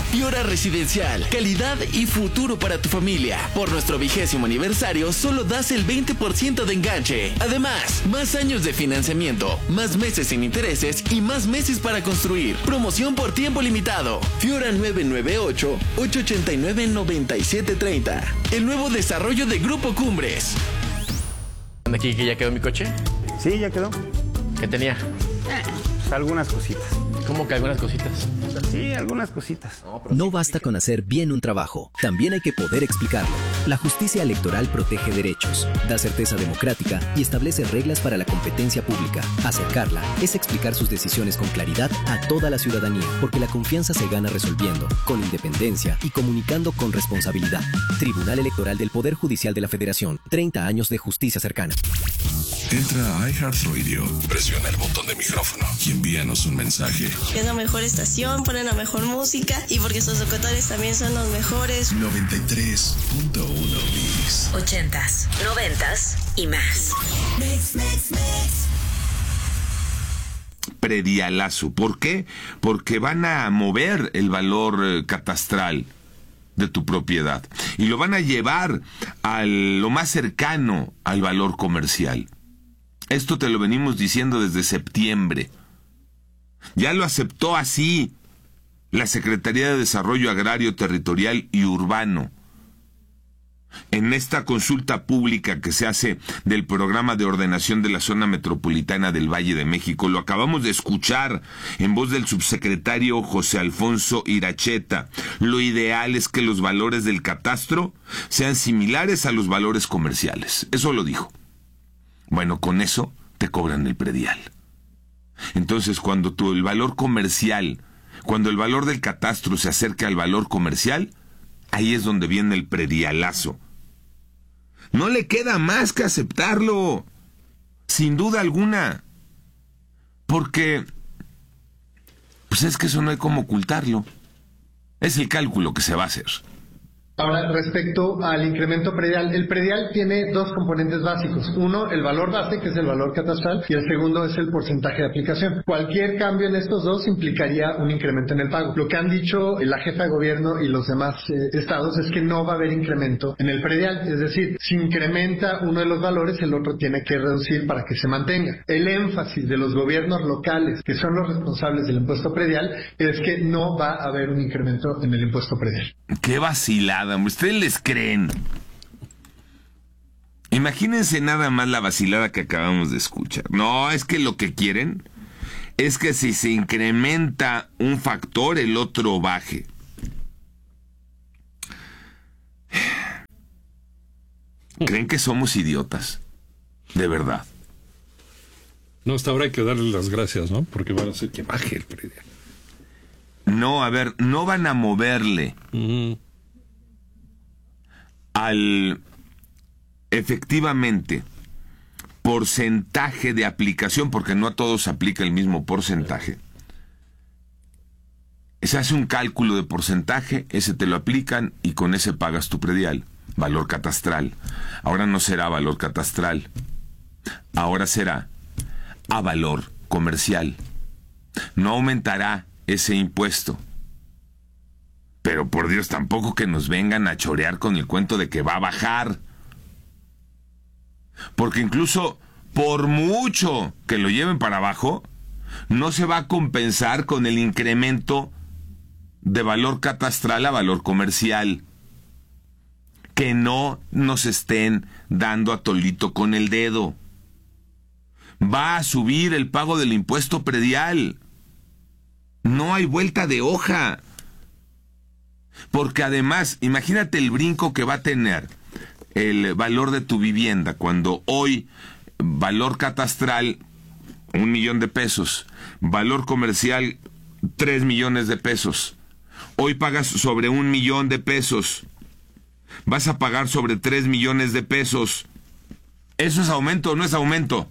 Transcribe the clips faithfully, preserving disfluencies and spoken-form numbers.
Fiora Residencial, calidad y futuro para tu familia. Por nuestro vigésimo aniversario, solo das el veinte por ciento de enganche. Además, más años de financiamiento, más meses sin intereses y más meses para construir. Promoción por tiempo limitado. Fiora nueve nueve ocho, ocho ocho nueve, nueve siete tres cero. El nuevo desarrollo de Grupo Cumbres. ¿Aquí que ya quedó mi coche? Sí, ya quedó. ¿Qué tenía? Pues algunas cositas. ¿Cómo que algunas cositas? Sí, algunas cositas. No, pero No sí, basta con hacer bien un trabajo, también hay que poder explicarlo. La justicia electoral protege derechos, da certeza democrática y establece reglas para la competencia pública. Acercarla es explicar sus decisiones con claridad a toda la ciudadanía, porque la confianza se gana resolviendo, con independencia y comunicando con responsabilidad. Tribunal Electoral del Poder Judicial de la Federación. treinta años de justicia cercana. Entra a iHeartRadio, presiona el botón de micrófono y envíanos un mensaje. Es la mejor estación, ponen la mejor música y porque sus locutores también son los mejores. noventa y tres punto uno Bis. Ochentas, noventas y más. Mix, mix, mix. Predialazo. ¿Por qué? Porque van a mover el valor eh, catastral de tu propiedad y lo van a llevar a lo más cercano al valor comercial. Esto te lo venimos diciendo desde septiembre. Ya lo aceptó así la Secretaría de Desarrollo Agrario, Territorial y Urbano. En esta consulta pública que se hace del programa de ordenación de la zona metropolitana del Valle de México, lo acabamos de escuchar en voz del subsecretario José Alfonso Iracheta. Lo ideal es que los valores del catastro sean similares a los valores comerciales. Eso lo dijo. Bueno, con eso te cobran el predial. Entonces, cuando tu, el valor comercial, cuando el valor del catastro se acerca al valor comercial, ahí es donde viene el predialazo. No le queda más que aceptarlo, sin duda alguna, porque pues es que eso no hay cómo ocultarlo. Es el cálculo que se va a hacer. Ahora, respecto al incremento predial, el predial tiene dos componentes básicos. Uno, el valor base, que es el valor catastral, y el segundo es el porcentaje de aplicación. Cualquier cambio en estos dos implicaría un incremento en el pago. Lo que han dicho la jefa de gobierno y los demás eh, estados es que no va a haber incremento en el predial. Es decir, si incrementa uno de los valores, el otro tiene que reducir para que se mantenga. El énfasis de los gobiernos locales, que son los responsables del impuesto predial, es que no va a haber un incremento en el impuesto predial. ¡Qué vacilada! ¿Ustedes les creen? Imagínense nada más la vacilada que acabamos de escuchar. No, es que lo que quieren es que si se incrementa un factor, el otro baje. ¿Creen que somos idiotas? De verdad. No, hasta ahora hay que darle las gracias, ¿no? Porque van a hacer que baje el predial. No, a ver, no van a moverle uh-huh. al, efectivamente, porcentaje de aplicación, porque no a todos se aplica el mismo porcentaje. Se hace un cálculo de porcentaje, ese te lo aplican y con ese pagas tu predial, valor catastral. Ahora no será valor catastral, ahora será a valor comercial. No aumentará ese impuesto. Pero por Dios, tampoco que nos vengan a chorear con el cuento de que va a bajar. Porque incluso por mucho que lo lleven para abajo, no se va a compensar con el incremento de valor catastral a valor comercial. Que no nos estén dando a tolito con el dedo. Va a subir el pago del impuesto predial. No hay vuelta de hoja. Porque además, imagínate el brinco que va a tener el valor de tu vivienda cuando hoy valor catastral un millón de pesos, valor comercial tres millones de pesos. Hoy pagas sobre un millón de pesos. Vas a pagar sobre tres millones de pesos. ¿Eso es aumento o no es aumento?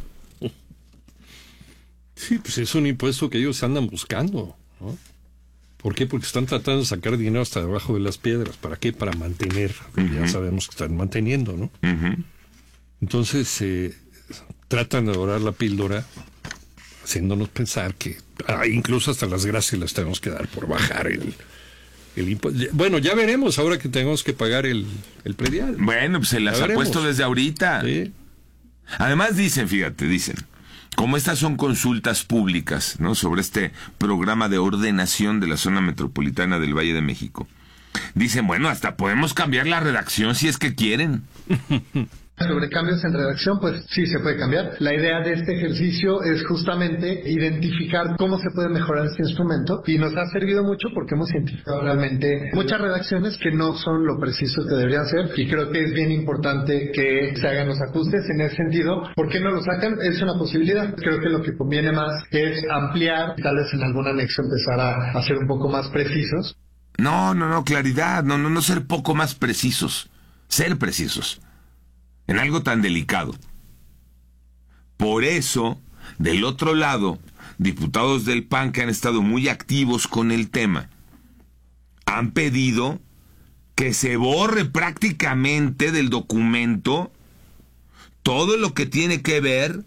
Sí, pues es un impuesto que ellos andan buscando, ¿no? ¿Por qué? Porque están tratando de sacar dinero hasta debajo de las piedras. ¿Para qué? Para mantener. Uh-huh. Ya sabemos que están manteniendo, ¿no? Uh-huh. Entonces, eh, tratan de dorar la píldora, haciéndonos pensar que ah, incluso hasta las gracias las tenemos que dar por bajar el, el impuesto. Bueno, ya veremos ahora que tenemos que pagar el, el predial. Bueno, pues se las ha puesto desde ahorita. Sí. Además dicen, fíjate, dicen, como estas son consultas públicas, ¿no?, sobre este programa de ordenación de la zona metropolitana del Valle de México, dicen, bueno, hasta podemos cambiar la redacción si es que quieren. Sobre cambios en redacción, pues sí se puede cambiar. La idea de este ejercicio es justamente identificar cómo se puede mejorar este instrumento, y nos ha servido mucho porque hemos identificado realmente muchas redacciones que no son lo precisos que deberían ser, y creo que es bien importante que se hagan los ajustes en ese sentido. ¿Por qué no lo sacan? Es una posibilidad. Creo que lo que conviene más es ampliar, tal vez en algún anexo empezar a, a ser un poco más precisos. No, no, no, claridad, no, no, no ser poco más precisos, ser precisos en algo tan delicado. Por eso, del otro lado, diputados del P A N que han estado muy activos con el tema, han pedido que se borre prácticamente del documento todo lo que tiene que ver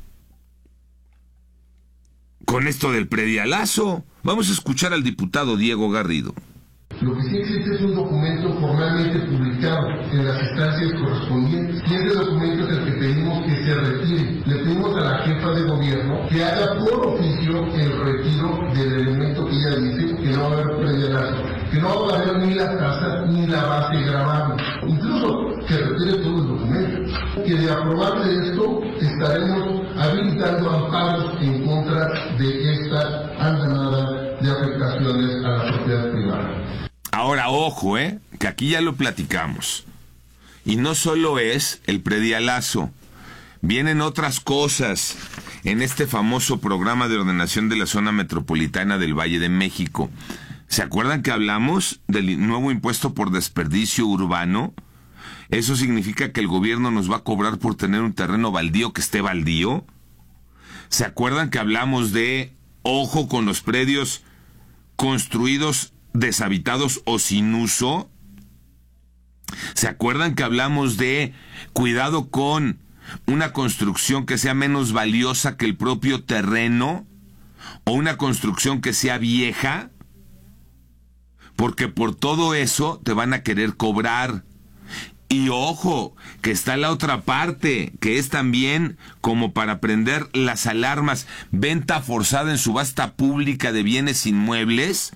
con esto del predialazo. Vamos a escuchar al diputado Diego Garrido. Lo que sí existe es un documento formalmente publicado en las instancias correspondientes, y ese documento es el que pedimos que se retire. Le pedimos a la jefa de gobierno que haga por oficio el retiro del elemento que ella dice que no va a haber predialazo, que no va a haber ni la tasa ni la base grabable, incluso que retire todo el documento. Que de aprobarle esto estaremos habilitando amparos en contra de esta andanada de afectaciones a la propiedad privada. Ahora, ojo, ¿eh? Que aquí ya lo platicamos. Y no solo es el predialazo. Vienen otras cosas en este famoso programa de ordenación de la zona metropolitana del Valle de México. ¿Se acuerdan que hablamos del nuevo impuesto por desperdicio urbano? ¿Eso significa que el gobierno nos va a cobrar por tener un terreno baldío que esté baldío? ¿Se acuerdan que hablamos de, ojo con los predios construidos deshabitados o sin uso? ¿Se acuerdan que hablamos de cuidado con una construcción que sea menos valiosa que el propio terreno, o una construcción que sea vieja? Porque por todo eso te van a querer cobrar. Y ojo, que está la otra parte, que es también como para prender las alarmas: venta forzada en subasta pública de bienes inmuebles,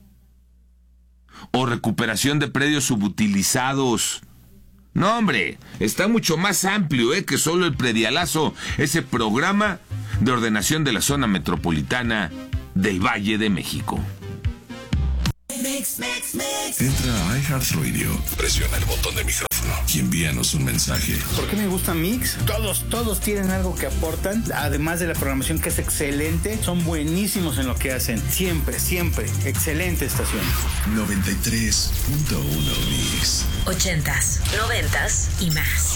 o recuperación de predios subutilizados. No, hombre, está mucho más amplio, ¿eh?, que solo el predialazo, ese programa de ordenación de la zona metropolitana del Valle de México. Mix, mix, mix. Entra a iHeartRadio, presiona el botón de micrófono y envíanos un mensaje. ¿Por qué me gusta Mix? Todos, todos tienen algo que aportan, además de la programación que es excelente. Son buenísimos en lo que hacen, siempre, siempre. Excelente estación. noventa y tres punto uno Mix. Ochentas, noventas y más.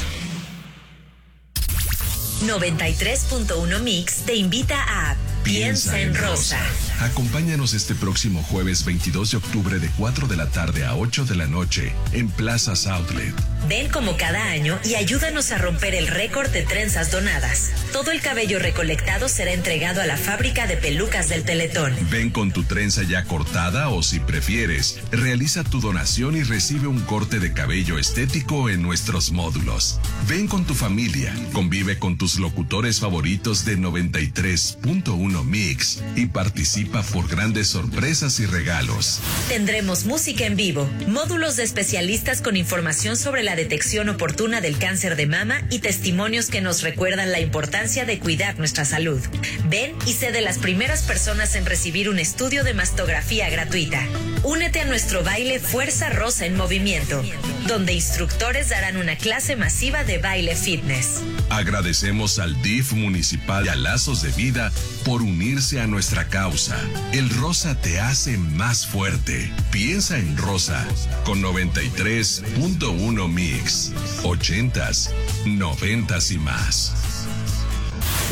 noventa y tres punto uno Mix te invita a Piensa en Rosa. Acompáñanos este próximo jueves veintidós de octubre de cuatro de la tarde a ocho de la noche en Plazas Outlet. Ven como cada año y ayúdanos a romper el récord de trenzas donadas. Todo el cabello recolectado será entregado a la fábrica de pelucas del Teletón. Ven con tu trenza ya cortada, o si prefieres, realiza tu donación y recibe un corte de cabello estético en nuestros módulos. Ven con tu familia, convive con tus locutores favoritos de noventa y tres punto uno Mix y participa por grandes sorpresas y regalos. Tendremos música en vivo, módulos de especialistas con información sobre la detección oportuna del cáncer de mama y testimonios que nos recuerdan la importancia de cuidar nuestra salud. Ven y sé de las primeras personas en recibir un estudio de mastografía gratuita. Únete a nuestro baile Fuerza Rosa en Movimiento, donde instructores darán una clase masiva de baile fitness. Agradecemos al D I F municipal y a Lazos de Vida por unirse a nuestra causa. El rosa te hace más fuerte. Piensa en Rosa con noventa y tres punto uno Mix. Ochentas, noventas y más.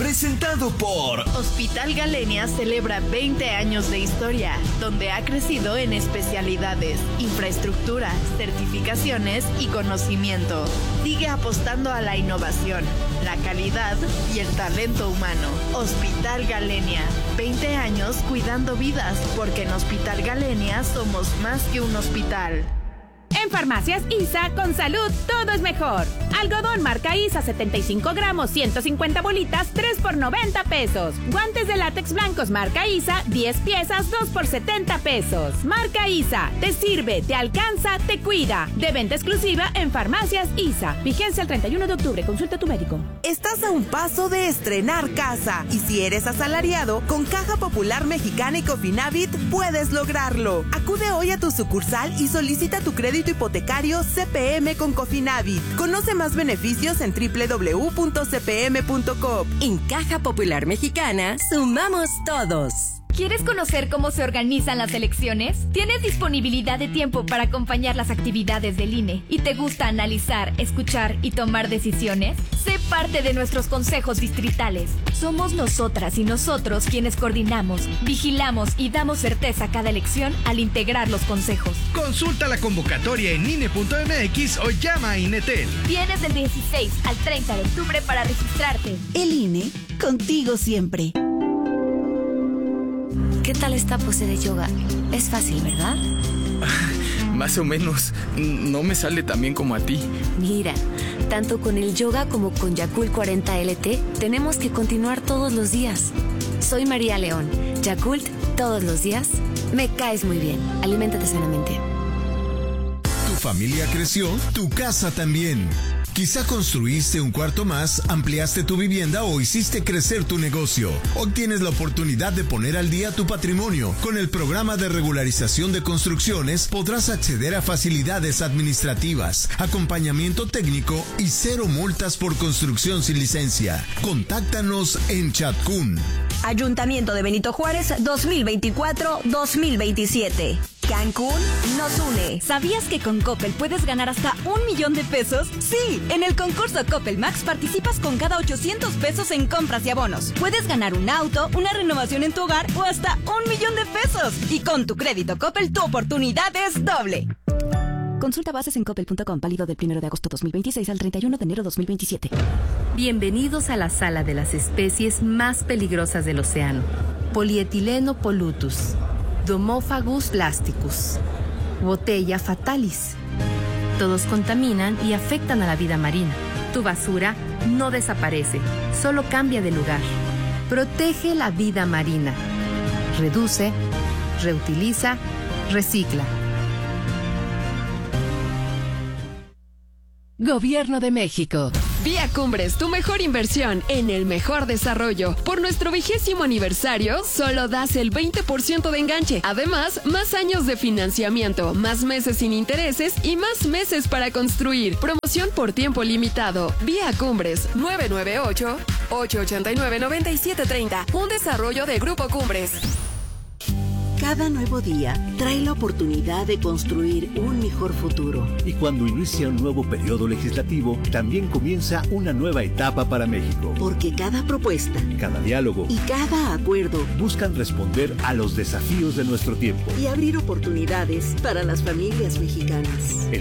presentado por Hospital Galenia celebra veinte años de historia, donde ha crecido en especialidades, infraestructura, certificaciones y conocimiento. Sigue apostando a la innovación, la calidad y el talento humano. Hospital Galenia, veinte años cuidando vidas, porque en Hospital Galenia somos más que un hospital. En Farmacias ISA, con salud, todo es mejor. Algodón marca ISA, setenta y cinco gramos, ciento cincuenta bolitas, tres por noventa pesos. Guantes de látex blancos marca ISA, diez piezas, dos por setenta pesos. Marca ISA, te sirve, te alcanza, te cuida. De venta exclusiva en Farmacias ISA. Vigencia el treinta y uno de octubre, consulta a tu médico. Estás a un paso de estrenar casa. Y si eres asalariado, con Caja Popular Mexicana y Cofinavit puedes lograrlo. Acude hoy a tu sucursal y solicita tu crédito hipotecario C P M con Cofinavit. Conoce más beneficios en doble u doble u doble u punto c p m punto com. En Caja Popular Mexicana, sumamos todos. ¿Quieres conocer cómo se organizan las elecciones? ¿Tienes disponibilidad de tiempo para acompañar las actividades del I N E y te gusta analizar, escuchar y tomar decisiones? Sé parte de nuestros consejos distritales. Somos nosotras y nosotros quienes coordinamos, vigilamos y damos certeza a cada elección al integrar los consejos. Consulta la convocatoria en I N E punto m x o llama a INETEL. Tienes del dieciséis al treinta de octubre para registrarte. El I N E, contigo siempre. ¿Qué tal esta pose de yoga? Es fácil, ¿verdad? Más o menos. No me sale tan bien como a ti. Mira, tanto con el yoga como con Yakult cuarenta L T, tenemos que continuar todos los días. Soy María León. Yakult, todos los días. Me caes muy bien. Aliméntate sanamente. Tu familia creció, tu casa también. Quizá construiste un cuarto más, ampliaste tu vivienda o hiciste crecer tu negocio. Hoy tienes la oportunidad de poner al día tu patrimonio. Con el programa de regularización de construcciones podrás acceder a facilidades administrativas, acompañamiento técnico y cero multas por construcción sin licencia. Contáctanos en Chatcún. Ayuntamiento de Benito Juárez dos mil veinticuatro dos mil veintisiete. Cancún nos une. ¿Sabías que con Coppel puedes ganar hasta un millón de pesos? Sí, en el concurso Coppel Max participas con cada ochocientos pesos en compras y abonos. Puedes ganar un auto, una renovación en tu hogar o hasta un millón de pesos. Y con tu crédito Coppel, tu oportunidad es doble. Consulta bases en coppel punto com, válido del primero de agosto dos mil veintiséis al treinta y uno de enero dos mil veintisiete. Bienvenidos a la sala de las especies más peligrosas del océano. Polietileno pollutus, Domophagus plasticus, Botella fatalis. Todos contaminan y afectan a la vida marina. Tu basura no desaparece, solo cambia de lugar. Protege la vida marina. Reduce, reutiliza, recicla. Gobierno de México. Vía Cumbres, tu mejor inversión en el mejor desarrollo. Por nuestro vigésimo aniversario, solo das el veinte por ciento de enganche. Además, más años de financiamiento, más meses sin intereses y más meses para construir. Promoción por tiempo limitado. Vía Cumbres, nueve nueve ocho, ocho ocho nueve, nueve siete tres cero. Un desarrollo de Grupo Cumbres. Cada nuevo día trae la oportunidad de construir un mejor futuro. Y cuando inicia un nuevo periodo legislativo, también comienza una nueva etapa para México. Porque cada propuesta, cada diálogo y cada acuerdo buscan responder a los desafíos de nuestro tiempo y abrir oportunidades para las familias mexicanas. El